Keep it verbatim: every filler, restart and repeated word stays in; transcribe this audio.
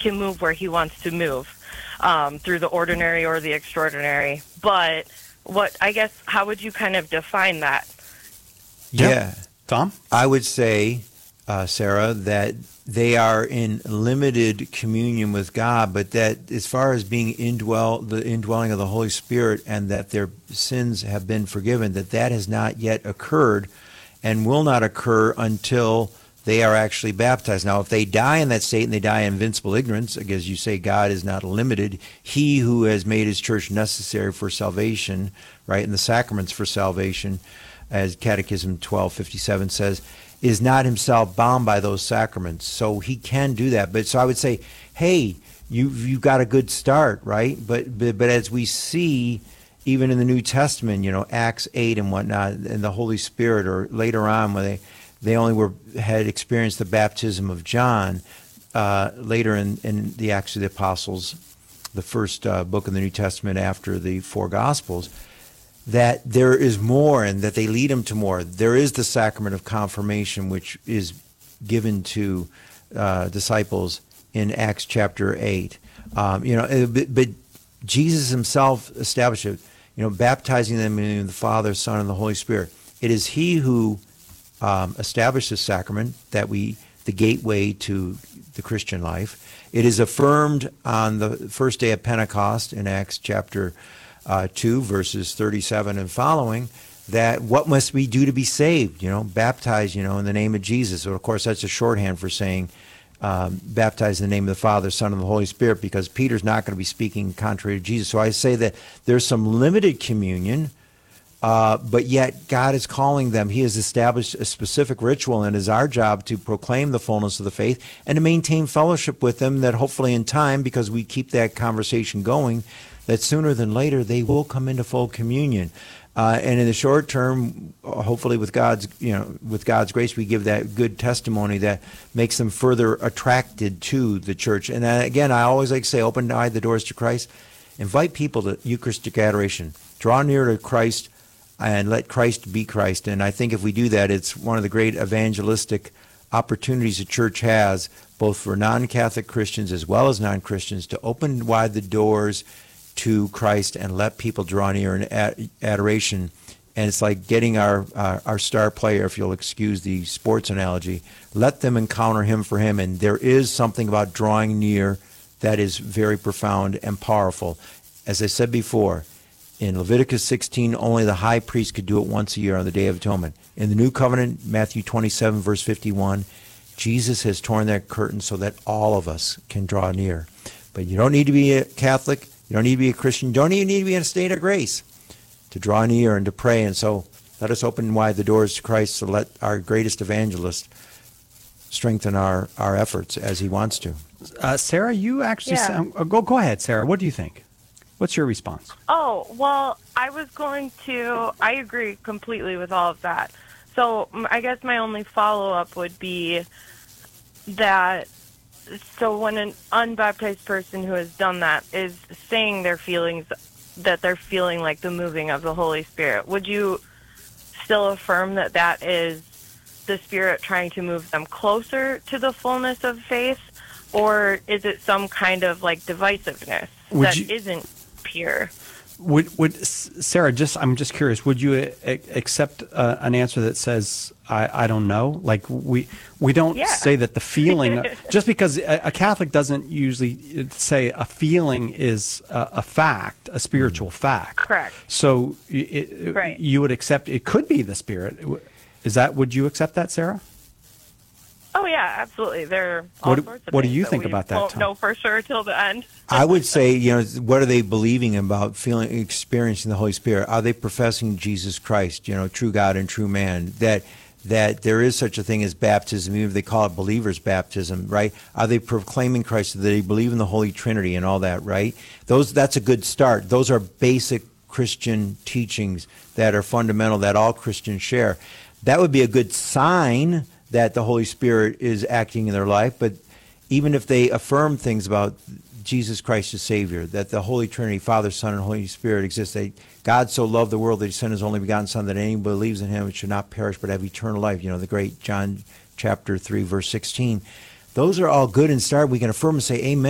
can move where he wants to move, um, through the ordinary or the extraordinary. But what, I guess, how would you kind of define that? Yeah. yeah. Tom? I would say, uh, Sarah, that they are in limited communion with God, but that as far as being indwell, the indwelling of the Holy Spirit and that their sins have been forgiven, that that has not yet occurred and will not occur until they are actually baptized. Now, if they die in that state and they die in invincible ignorance, as you say, God is not limited. He who has made his church necessary for salvation, right, and the sacraments for salvation, as Catechism twelve fifty-seven says, is not himself bound by those sacraments. So he can do that. But so I would say, hey, you, you've got a good start, right? But, but, but as we see, even in the New Testament, you know, Acts eight and whatnot, and the Holy Spirit, or later on when they, they only were had experienced the baptism of John, uh, later in, in the Acts of the Apostles, the first uh, book in the New Testament after the four Gospels, that there is more and that they lead them to more. There is the sacrament of confirmation, which is given to uh, disciples in Acts chapter eight. Um, you know, but, but Jesus himself established it, you know, baptizing them in the Father, Son, and the Holy Spirit. It is he who um, established the sacrament, that we, the gateway to the Christian life. It is affirmed on the first day of Pentecost in Acts chapter Uh, two, verses thirty-seven and following, that what must we do to be saved? You know, baptize, you know, in the name of Jesus. So, of course, that's a shorthand for saying um, baptize in the name of the Father, Son, and the Holy Spirit, because Peter's not going to be speaking contrary to Jesus. So I say that there's some limited communion, uh, but yet God is calling them. He has established a specific ritual, and it is our job to proclaim the fullness of the faith and to maintain fellowship with them, that hopefully in time, because we keep that conversation going, that sooner than later they will come into full communion. Uh, and in the short term, hopefully with God's, you know, with God's grace, we give that good testimony that makes them further attracted to the church. And uh, again, I always like to say, open wide the doors to Christ. Invite people to Eucharistic adoration. Draw near to Christ and let Christ be Christ. And I think if we do that, it's one of the great evangelistic opportunities the church has, both for non-Catholic Christians as well as non-Christians, to open wide the doors to Christ and let people draw near in ad- adoration. And it's like getting our, uh, our star player, if you'll excuse the sports analogy, let them encounter him for him. And there is something about drawing near that is very profound and powerful. As I said before, in Leviticus sixteen, only the high priest could do it once a year on the Day of Atonement. In the New Covenant, Matthew twenty-seven, verse fifty-one, Jesus has torn that curtain so that all of us can draw near. But you don't need to be a Catholic. You don't need to be a Christian. You don't even need to be in a state of grace to draw near and to pray. And so let us open wide the doors to Christ to let our greatest evangelist strengthen our, our efforts as he wants to. Uh, Sarah, you actually Yeah. sound, uh, go go ahead, Sarah. What do you think? What's your response? Oh, well, I was going to, I agree completely with all of that. So m- I guess my only follow-up would be that, so when an unbaptized person who has done that is saying their feelings, that they're feeling like the moving of the Holy Spirit, would you still affirm that that is the Spirit trying to move them closer to the fullness of faith? Or is it some kind of like divisiveness Would that you- isn't pure? Would would Sarah? Just I'm just curious. Would you a- accept uh, an answer that says I, I don't know? Like we we don't Yeah. say that the feeling just because a, a Catholic doesn't usually say a feeling is a, a fact, a spiritual fact. Correct. So it, Right. you would accept it could be the Spirit. Is that? Would you accept that, Sarah? Oh, yeah, absolutely. There are all What do- sorts of what do things you that think we about that, won't Tom? know for sure till the end. I would say, you know, what are they believing about feeling, experiencing the Holy Spirit? Are they professing Jesus Christ, you know, true God and true man? That that there is such a thing as baptism, even if they call it believers' baptism, right? Are they proclaiming Christ? Do they believe in the Holy Trinity and all that, right? Those that's a good start. Those are basic Christian teachings that are fundamental that all Christians share. That would be a good sign that the Holy Spirit is acting in their life. But even if they affirm things about Jesus Christ as Savior, that the Holy Trinity, Father, Son, and Holy Spirit exist, that God so loved the world that he sent his only begotten Son, that anyone who believes in him should not perish but have eternal life. You know, the great John chapter three, verse sixteen. Those are all good and start. We can affirm and say amen.